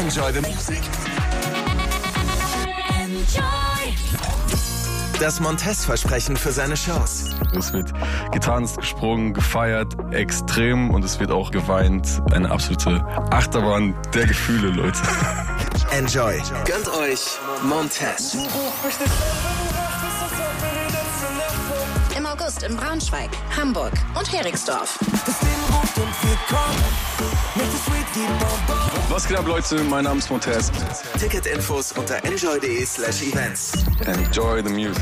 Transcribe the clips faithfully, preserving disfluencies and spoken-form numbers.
Enjoy the music. Enjoy. Das Montez-Versprechen für seine Shows. Es wird getanzt, gesprungen, gefeiert, extrem, und es wird auch geweint. Eine absolute Achterbahn der Gefühle, Leute. Enjoy. Gönnt euch Montez. Im August in Braunschweig, Hamburg und Heringsdorf. Was geht ab, Leute? Mein Name ist Montez. Ticketinfos unter enjoy.de slash events. Enjoy the music.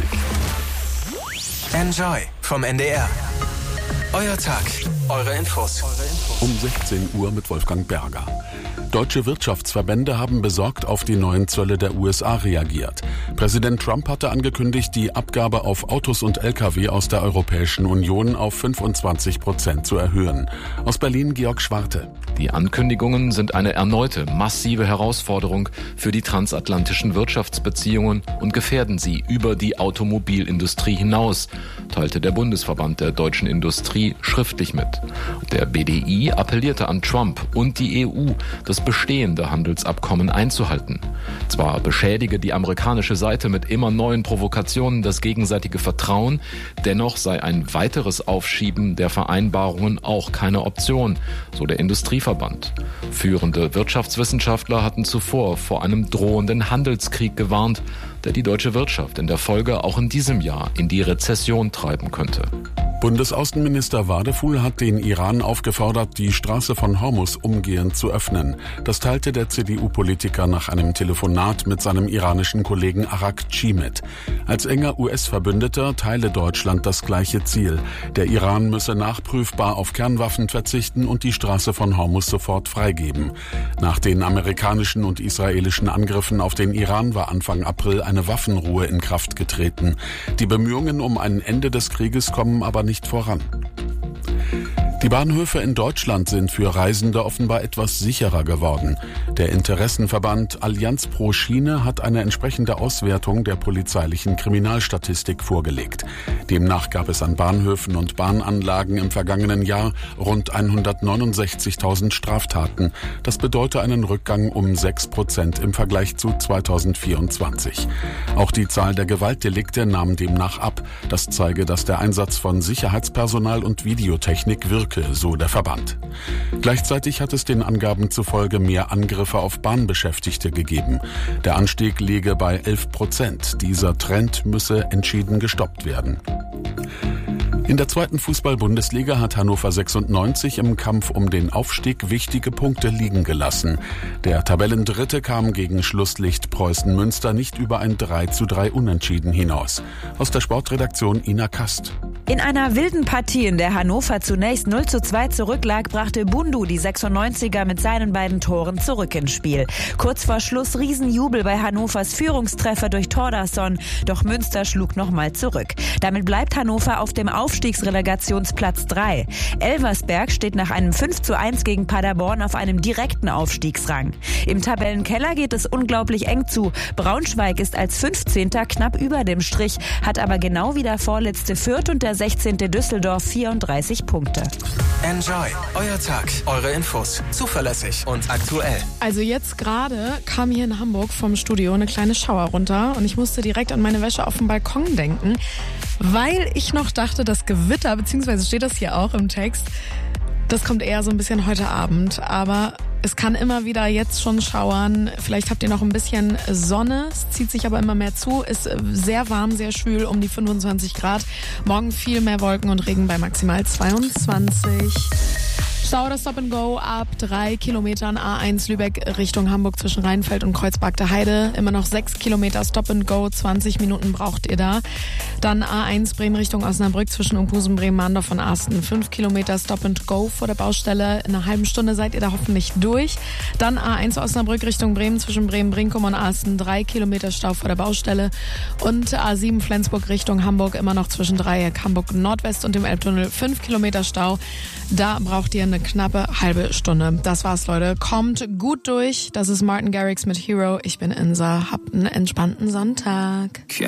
Enjoy vom N D R. Euer Tag, eure Infos. Um sechzehn Uhr mit Wolfgang Berger. Deutsche Wirtschaftsverbände haben besorgt auf die neuen Zölle der U S A reagiert. Präsident Trump hatte angekündigt, die Abgabe auf Autos und L K W aus der Europäischen Union auf fünfundzwanzig Prozent zu erhöhen. Aus Berlin Georg Schwarte. Die Ankündigungen sind eine erneute massive Herausforderung für die transatlantischen Wirtschaftsbeziehungen und gefährden sie über die Automobilindustrie hinaus, teilte der Bundesverband der deutschen Industrie schriftlich mit. Der B D I appellierte an Trump und die E U, das bestehende Handelsabkommen einzuhalten. Zwar beschädige die amerikanische Seite mit immer neuen Provokationen das gegenseitige Vertrauen, dennoch sei ein weiteres Aufschieben der Vereinbarungen auch keine Option, so der Industrieverband. Führende Wirtschaftswissenschaftler hatten zuvor vor einem drohenden Handelskrieg gewarnt, der die deutsche Wirtschaft in der Folge auch in diesem Jahr in die Rezession treiben könnte. Bundesaußenminister Wadefuhl hat den Iran aufgefordert, die Straße von Hormuz umgehend zu öffnen. Das teilte der C D U-Politiker nach einem Telefonat mit seinem iranischen Kollegen Arakci mit. Als enger U S-Verbündeter teile Deutschland das gleiche Ziel. Der Iran müsse nachprüfbar auf Kernwaffen verzichten und die Straße von Hormuz sofort freigeben. Nach den amerikanischen und israelischen Angriffen auf den Iran war Anfang April eine Waffenruhe in Kraft getreten. Die Bemühungen um ein Ende des Krieges kommen aber nicht voran. Die Bahnhöfe in Deutschland sind für Reisende offenbar etwas sicherer geworden. Der Interessenverband Allianz pro Schiene hat eine entsprechende Auswertung der polizeilichen Kriminalstatistik vorgelegt. Demnach gab es an Bahnhöfen und Bahnanlagen im vergangenen Jahr rund hundertneunundsechzigtausend Straftaten. Das bedeutet einen Rückgang um sechs Prozent im Vergleich zu zweitausendvierundzwanzig. Auch die Zahl der Gewaltdelikte nahm demnach ab. Das zeige, dass der Einsatz von Sicherheitspersonal und Videotechnik wirke, so der Verband. Gleichzeitig hat es den Angaben zufolge mehr Angriffe auf Bahnbeschäftigte gegeben. Der Anstieg liege bei elf Prozent. Dieser Trend müsse entschieden gestoppt werden. In der zweiten Fußball-Bundesliga hat Hannover sechsundneunzig im Kampf um den Aufstieg wichtige Punkte liegen gelassen. Der Tabellendritte kam gegen Schlusslicht Preußen Münster nicht über ein drei zu drei Unentschieden hinaus. Aus der Sportredaktion Ina Kast. In einer wilden Partie, in der Hannover zunächst null zu zwei zurücklag, brachte Bundu die sechsundneunziger mit seinen beiden Toren zurück ins Spiel. Kurz vor Schluss Riesenjubel bei Hannovers Führungstreffer durch Thordarson, doch Münster schlug nochmal zurück. Damit bleibt Hannover auf dem Aufstiegsrelegationsplatz drei. Elversberg steht nach einem fünf zu eins gegen Paderborn auf einem direkten Aufstiegsrang. Im Tabellenkeller geht es unglaublich eng zu. Braunschweig ist als fünfzehnter knapp über dem Strich, hat aber genau wie der vorletzte Fürth und der sechzehnte Düsseldorf vierunddreißig Punkte. Enjoy. Euer Tag, eure Infos. Zuverlässig und aktuell. Also jetzt gerade kam hier in Hamburg vom Studio eine kleine Schauer runter und ich musste direkt an meine Wäsche auf dem Balkon denken, weil ich noch dachte, das Gewitter, beziehungsweise steht das hier auch im Text, das kommt eher so ein bisschen heute Abend, aber es kann immer wieder jetzt schon schauern. Vielleicht habt ihr noch ein bisschen Sonne. Es zieht sich aber immer mehr zu. Ist sehr warm, sehr schwül, um die fünfundzwanzig Grad. Morgen viel mehr Wolken und Regen bei maximal zweiundzwanzig. Stau oder Stop and Go ab drei Kilometern A eins Lübeck Richtung Hamburg zwischen Rheinfeld und Kreuzberg der Heide. Immer noch sechs Kilometer Stop and Go, zwanzig Minuten braucht ihr da. Dann A eins Bremen Richtung Osnabrück zwischen Umpusen, Bremen, Mahndorf und Asten. fünf Kilometer Stop and Go vor der Baustelle. In einer halben Stunde seid ihr da hoffentlich durch. Dann A eins Osnabrück Richtung Bremen zwischen Bremen, Brinkum und Asten. drei Kilometer Stau vor der Baustelle. Und A sieben Flensburg Richtung Hamburg immer noch zwischen Dreieck, Hamburg Nordwest und dem Elbtunnel. fünf Kilometer Stau. Da braucht ihr eine knappe halbe Stunde. Das war's, Leute. Kommt gut durch. Das ist Martin Garrix mit Hero. Ich bin Insa. Habt einen entspannten Sonntag.